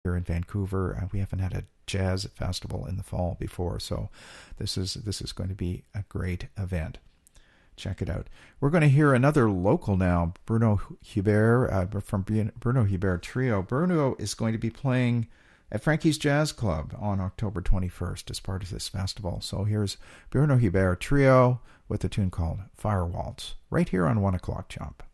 here in Vancouver. We haven't had a jazz festival in the fall before, so this is going to be a great event. Check it out. We're going to hear another local now, Bruno Hubert from Bruno Hubert Trio. Bruno is going to be playing at Frankie's Jazz Club on October 21st as part of this festival. So here's Bruno Hubert Trio with a tune called Fire Waltz, right here on 1 O'Clock Jump.